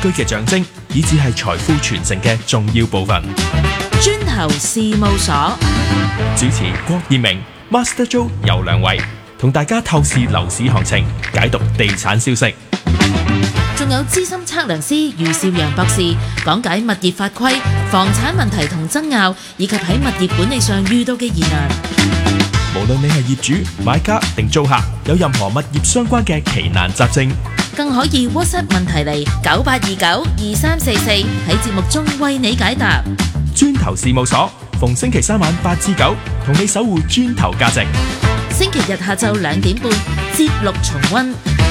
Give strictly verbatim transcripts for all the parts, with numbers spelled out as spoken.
居嘅象徵，以至係財富傳承嘅重要部分。 磚頭事務所主持郭燕明、Master Joe 游良偉，同大家透視樓市行情，解讀地產消息。 仲有資深測量師余少陽博士講解物業法規、房產問題同爭拗，以及喺物業管理上遇到嘅疑難。 無論你係業主、買家定租客，有任何物業相關嘅奇難雜症， 更可以 WhatsApp 問題嚟九八二九二三四四，喺節目中為你解答。 磚頭事務所逢星期三晚八至九，同你守護磚頭價值。 星期日下晝兩點半，節錄重溫。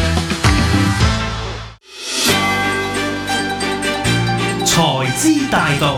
財資大道，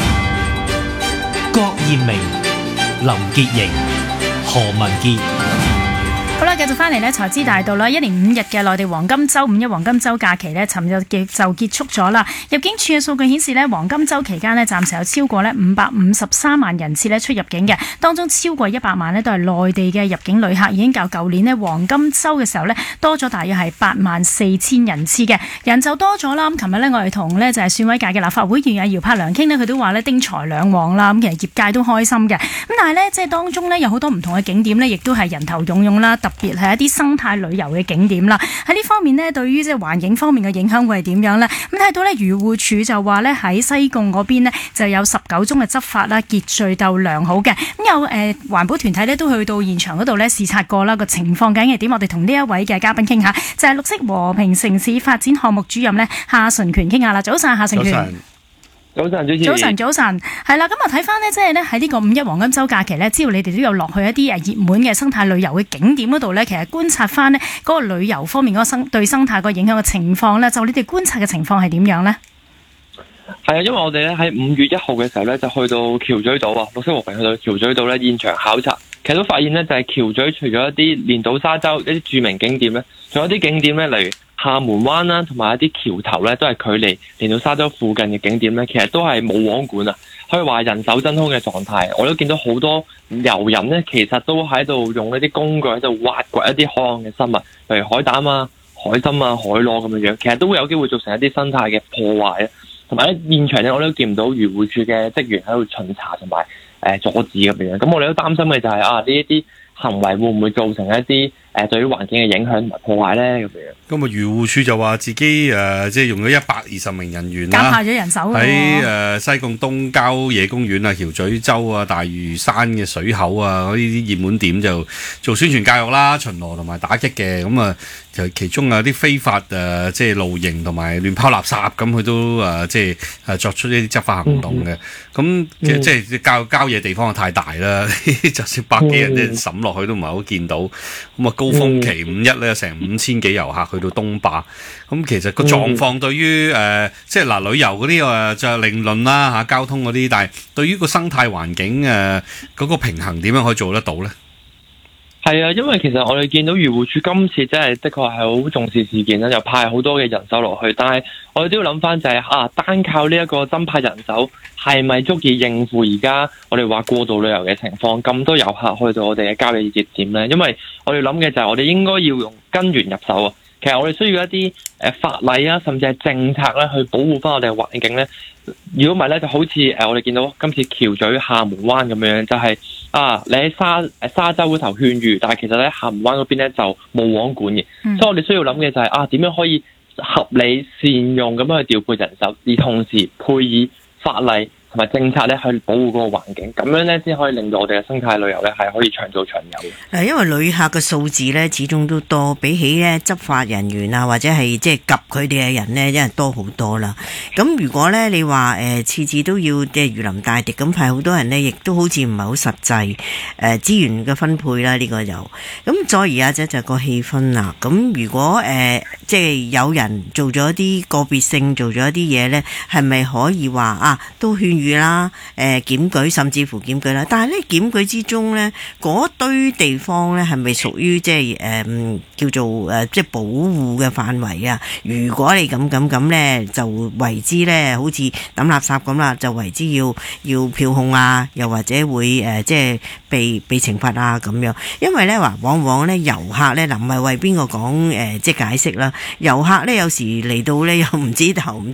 郭燕明、林潔瑩、何文傑。 好啦，繼續翻嚟呢財資大道啦，一連五日嘅內地黃金週、五一黃金週假期呢，尋日嘅就結束咗啦。入境處嘅數據顯示呢，黃金週期間呢，暫時有超過呢五百五十三萬人次呢出入境嘅，當中超過一百萬呢都係內地嘅入境旅客，已經較舊年呢黃金週嘅時候呢多咗大約係八萬四千人次嘅，人就多咗啦。咁琴日呢，我哋同呢就係選委界嘅立法會議員阿姚柏良傾呢，佢都話呢丁財兩旺啦，咁其實業界都開心嘅。咁但係呢，即係當中呢，有好多唔同嘅景點呢，亦都係人頭湧湧啦，特別係一啲生態旅遊嘅景點啦。喺呢方面呢，對於即係環境方面嘅影響會係點樣呢？咁睇到呢，漁護署就話呢，喺西貢嗰邊呢，就有十九宗嘅執法啦，秩序鬥良好嘅。咁有誒、呃、環保團體呢，都去到現場嗰度呢視察過啦，個情況究竟係點？我哋同呢一位嘅嘉賓傾下，就係綠色和平城市發展項目主任呢，夏純權傾下啦。早晨，夏純權。 早晨，主持。 早晨，早晨，係啦。咁啊，睇翻呢，即係咧喺呢個五一黃金週假期呢，只要你哋都有落去一啲誒熱門嘅生態旅遊嘅景點嗰度呢，其實觀察翻呢嗰個旅遊方面嗰個生對生態個影響嘅情況呢，就你哋觀察嘅情況係點樣呢？ 係啊，因為我哋咧喺五月一號嘅時候咧，就去到橋咀島啊，綠色和平去到橋咀島咧現場考察，其實都發現呢，就係橋咀除咗一啲連島沙洲一啲著名景點咧，仲有啲景點咧，例如廈門灣啦，同埋一啲橋頭咧，都係距離連島沙洲附近嘅景點咧，其實都係冇網管啊，可以話人手真空嘅狀態。我都見到好多遊人咧，其實都喺度用一啲工具喺度挖掘一啲海岸嘅生物，例如海膽啊、海參啊、海螺咁樣樣，其實都會有機會造成一啲生態嘅破壞啊。同埋喺現場咧，我都見唔到漁護署嘅職員喺度巡查同埋誒阻止咁樣。咁我哋都擔心嘅就係、是、啊呢一啲行為會唔會造成一啲誒對於環境嘅影響同埋破壞咧咁樣。 咁啊，漁護署就話自己誒、呃，即係用咗一百二十名人員啦， 加派咗人手喺誒、呃、西貢東郊野公園啊、橋咀洲啊、大嶼山嘅水口啊嗰啲熱門點就做宣傳教育啦、巡邏同埋打擊嘅。咁啊，就其中有啲非法誒、呃，即係露營同埋亂拋垃圾，咁佢都誒、呃、即係誒作出一啲執法行動嘅。咁、嗯、其實即係郊郊野地方太大啦，就算百幾人即係審落去都唔係好見到。咁啊，高峰期五一咧，成五千幾遊客去到東壩，咁其實個狀況對於誒、呃，即係嗱旅遊嗰啲誒就另論啦嚇，交通嗰啲，但係對於個生態環境誒嗰、呃那個平衡點樣可以做得到咧？ 係啊，因為其實我哋見到漁護署今次真係的確係好重視事件啦，又派好多嘅人手落去，但係我哋都要諗翻就係、是、啊，單靠呢一個增派人手係咪足以應付而家我哋話過度旅遊嘅情況？咁多遊客去到我哋嘅郊野熱點咧？因為我哋諗嘅就係我哋應該要用根源入手啊。其實我哋需要一啲誒法例啊，甚至係政策咧，去保護翻我哋嘅環境咧。如果唔係咧，就好似誒我哋見到今次橋咀廈門灣咁樣，就係、是、啊你喺沙誒沙洲嗰頭勸喻，但係其實咧廈門灣嗰邊咧就冇網管嘅，嗯、所以我哋需要諗嘅就係、是、啊點樣可以合理善用咁樣去調配人手，而同時配以法例同埋政策咧去保護嗰個環境，咁樣咧先可以令到我哋嘅生態旅遊咧係可以長做長有嘅。 誒，因為旅客嘅數字咧始終都多，比起咧執法人員啊或者係即係及佢哋嘅人咧，真係多好多啦。咁如果咧你話誒次次都要即係如臨大敵咁派好多人咧，亦都好似唔係好實際。誒、呃、資源嘅分配啦，呢、這個就咁再而家就就個氣氛啦。咁如果誒、呃、即係有人做咗啲個別性做咗一啲嘢咧，係咪可以話啊都勸啦，誒檢舉甚至乎檢舉啦，但係咧檢舉之中咧，嗰堆地方咧係咪屬於即係誒叫做誒即係保護嘅範圍啊？如果你咁咁咁咧，就為之咧好似抌垃圾咁啦，就為之要要票控啊，又或者會誒即係被被懲罰啊咁樣。因為咧話往往咧遊客咧嗱唔係為邊個講誒即係解釋啦，遊客咧有時嚟到咧又唔知頭唔